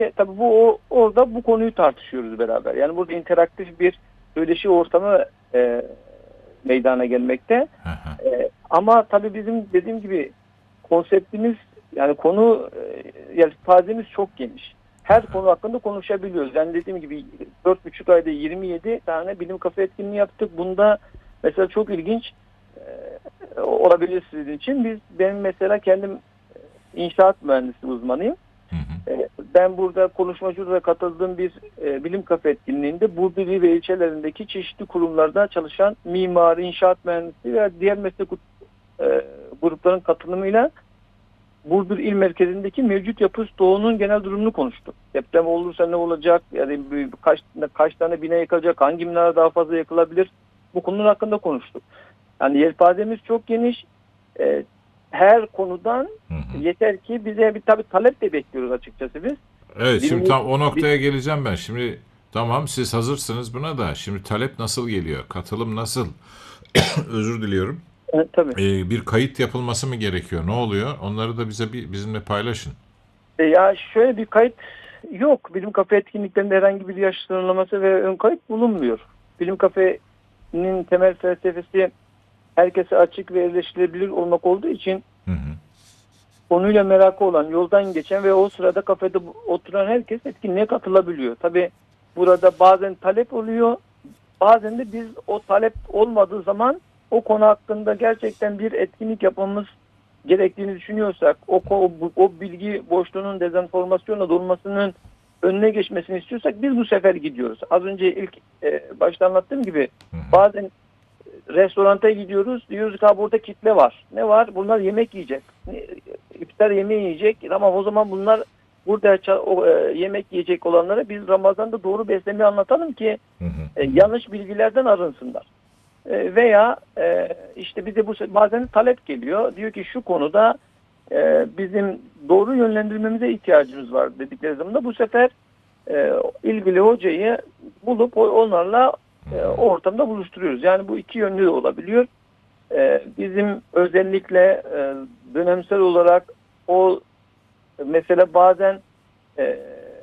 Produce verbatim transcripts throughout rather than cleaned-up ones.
E, tabii bu o, orada bu konuyu tartışıyoruz beraber. Yani burada interaktif bir söyleşi ortamı e, meydana gelmekte. Hı hı. E, ama tabii bizim dediğim gibi konseptimiz, yani konu e, yelpazemiz çok geniş. Her konu hakkında konuşabiliyoruz. Yani dediğim gibi dört buçuk ayda yirmi yedi tane bilim kafe etkinliği yaptık. Bunda mesela çok ilginç e, olabilir sizin için. Biz benim mesela kendim inşaat mühendisliği uzmanıyım. Hı hı. E, Ben burada konuşmacı olarak katıldığım bir e, bilim kafe etkinliğinde Burdurlu ve ilçelerindeki çeşitli kurumlarda çalışan mimar, inşaat mühendisi ve diğer meslek e, grupların katılımıyla Burdur İl Merkezi'ndeki mevcut yapı stoğunun genel durumunu konuştuk. Deprem olursa ne olacak? Yani kaç, kaç tane bina yıkılacak? Hangi binalar daha fazla yıkılabilir? Bu konular hakkında konuştuk. Yani yelpazemiz çok geniş. E, her konudan Hı hı. yeter ki bize bir tabii talep de bekliyoruz açıkçası biz. Evet, şimdi Bilim, tam o bir, noktaya geleceğim ben. Şimdi tamam, siz hazırsınız buna da. Şimdi talep nasıl geliyor? Katılım nasıl? Özür diliyorum. e, tabii. Ee, bir kayıt yapılması mı gerekiyor? Ne oluyor? Onları da bize bir bizimle paylaşın. E, ya şöyle bir kayıt yok. Bilim kafe etkinliklerinde herhangi bir yaş sınırlaması ve ön kayıt bulunmuyor. Bilim kafenin temel felsefesi herkese açık ve erişilebilir olmak olduğu için Hı hı. konuyla merakı olan, yoldan geçen ve o sırada kafede oturan herkes etkinliğe katılabiliyor. Tabii burada bazen talep oluyor, bazen de biz o talep olmadığı zaman o konu hakkında gerçekten bir etkinlik yapmamız gerektiğini düşünüyorsak, o, o, o bilgi boşluğunun dezenformasyonla dolmasının önüne geçmesini istiyorsak biz bu sefer gidiyoruz. Az önce ilk e, başta anlattığım gibi Hı hı. bazen restoranta gidiyoruz. Diyoruz ki burada kitle var. Ne var? Bunlar yemek yiyecek. İftar yemeği yiyecek. Ama o zaman bunlar burada o, e, yemek yiyecek olanlara biz Ramazan'da doğru beslenmeyi anlatalım ki Hı hı. e, yanlış bilgilerden arınsınlar. E, veya e, işte bize bu bazen talep geliyor. Diyor ki şu konuda e, bizim doğru yönlendirmemize ihtiyacımız var dedikleri zaman da bu sefer e, ilgili hocayı bulup onlarla e, o ortamda buluşturuyoruz. Yani bu iki yönlü de olabiliyor. E, bizim özellikle e, dönemsel olarak o mesela bazen e,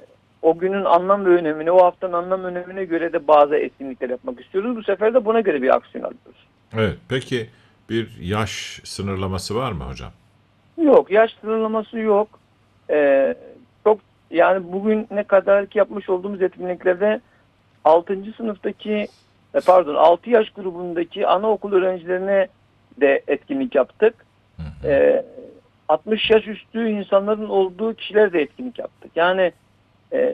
o günün anlam ve önemine, o haftanın anlam önemine göre de bazı etkinlikler yapmak istiyoruz. Bu sefer de buna göre bir aksiyon alıyoruz. Evet. Peki bir yaş sınırlaması var mı hocam? Yok, yaş sınırlaması yok. E, çok yani bugün ne kadar ki yapmış olduğumuz etkinliklerde altıncı sınıftaki e, pardon altı yaş grubundaki anaokul öğrencilerine de etkinlik yaptık. Hı hı. E, altmış yaş üstü insanların olduğu kişiler de etkinlik yaptık. Yani e,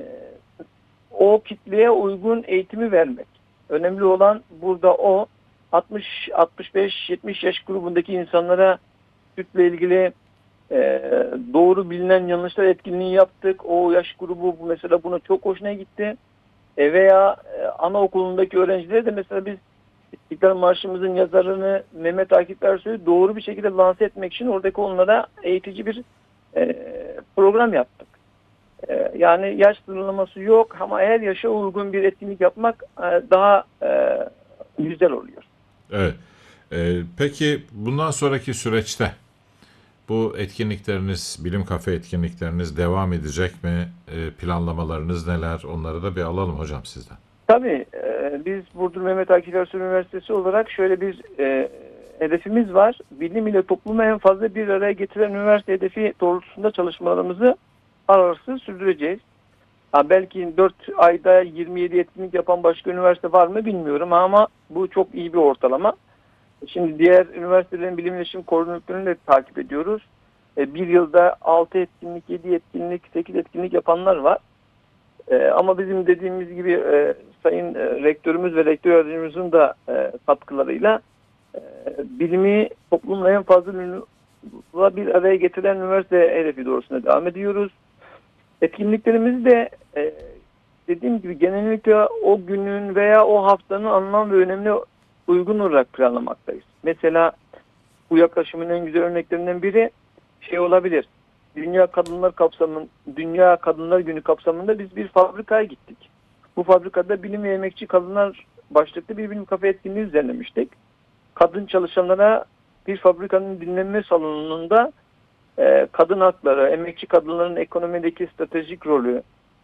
o kitleye uygun eğitimi vermek. Önemli olan burada o altmış, altmış beş, yetmiş yaş grubundaki insanlara sütle ilgili e, doğru bilinen yanlışlar etkinliği yaptık. O yaş grubu mesela buna çok hoşuna gitti. E veya e, anaokulundaki öğrencilere de mesela biz İstiklal Marşımızın yazarını Mehmet Akif Ersoy'u doğru bir şekilde lanse etmek için oradaki onlara eğitici bir e, program yaptık. E, yani yaş sınırlaması yok ama her yaşa uygun bir etkinlik yapmak e, daha e, güzel oluyor. Evet. Ee, peki bundan sonraki süreçte bu etkinlikleriniz, bilim kafe etkinlikleriniz devam edecek mi? Ee, planlamalarınız neler? Onları da bir alalım hocam sizden. Tabii e, biz Burdur Mehmet Akif Ersoy Üniversitesi olarak şöyle bir e, hedefimiz var. Bilim ile toplumu en fazla bir araya getiren üniversite hedefi doğrultusunda çalışmalarımızı aralıksız sürdüreceğiz. Ha, belki dört ayda yirmi yedi etkinlik yapan başka üniversite var mı bilmiyorum ama bu çok iyi bir ortalama. Şimdi diğer üniversitelerin bilim iletişim koordinatörünü de takip ediyoruz. E, bir yılda altı etkinlik, yedi etkinlik, sekiz etkinlik yapanlar var. E, ama bizim dediğimiz gibi e, sayın e, rektörümüz ve rektör yardımcımızın da e, katkılarıyla e, bilimi toplumla en fazla bir araya getiren üniversite hedefi doğrusunda devam ediyoruz. Etkinliklerimizi de e, dediğim gibi genellikle o günün veya o haftanın anlam ve önemine uygun olarak planlamaktayız. Mesela bu yaklaşımın en güzel örneklerinden biri şey olabilir. Dünya Kadınlar kapsamında, Dünya Kadınlar Günü kapsamında biz bir fabrikaya gittik. Bu fabrikada bilim ve emekçi kadınlar başlıklı bir bilim kafe etkinliği düzenlemiştik. Kadın çalışanlara bir fabrikanın dinlenme salonunda e, kadın hakları, emekçi kadınların ekonomideki stratejik rolü,